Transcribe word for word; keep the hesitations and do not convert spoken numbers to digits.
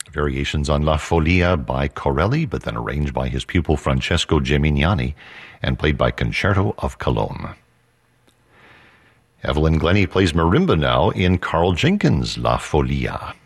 Variations on La Folia by Corelli, but then arranged by his pupil Francesco Gemignani and played by Concerto of Cologne. Evelyn Glennie plays marimba now in Carl Jenkins' La Folia.